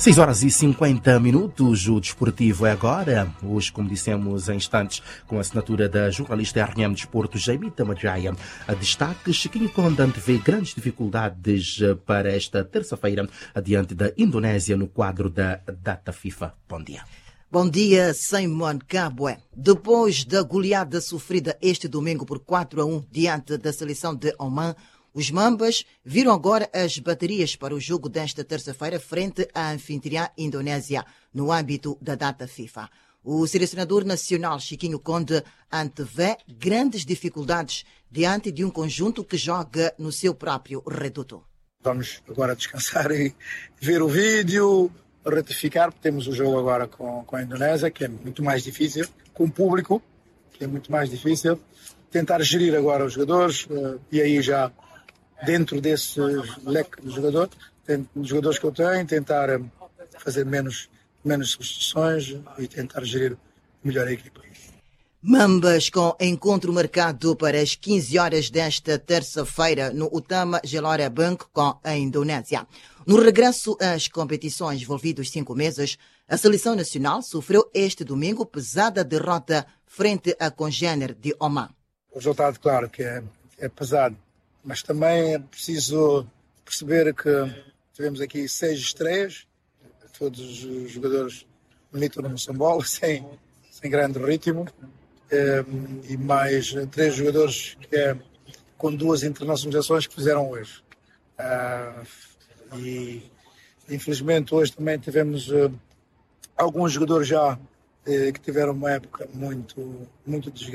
6h50, o desportivo é agora. Hoje, como dissemos em instantes, com a assinatura da jornalista RNM Desporto, Jaimita Madjaya. A destaque, Chiquinho Conde antevê grandes dificuldades para esta terça-feira, adiante da Indonésia, no quadro da data FIFA. Bom dia. Bom dia, Simon Kabwe. Depois da goleada sofrida este domingo por 4-1 diante da seleção de Oman, os Mambas viram agora as baterias para o jogo desta terça-feira frente à anfitriã Indonésia, no âmbito da data FIFA. O selecionador nacional Chiquinho Conde antevê grandes dificuldades diante de um conjunto que joga no seu próprio reduto. Vamos agora descansar e ver o vídeo, ratificar, porque temos o jogo agora com a Indonésia, que é muito mais difícil, com o público, que é muito mais difícil. Tentar gerir agora os jogadores e aí já dentro desse leque de jogadores que eu tenho, tentar fazer menos substituições e tentar gerir melhor a equipa. Mambas com encontro marcado para as 15 horas desta terça-feira no Utama Gelora Bank com a Indonésia. No regresso às competições envolvidos 5 meses, a seleção nacional sofreu este domingo pesada derrota frente à congênere de Oman. O resultado, claro, que é pesado, mas também é preciso perceber que tivemos aqui 6 estreias, todos os jogadores bonitos no Moçambola, sem grande ritmo, e mais 3 jogadores com 2 internacionalizações que fizeram hoje. E infelizmente hoje também tivemos alguns jogadores já que tiveram uma época muito desgastada.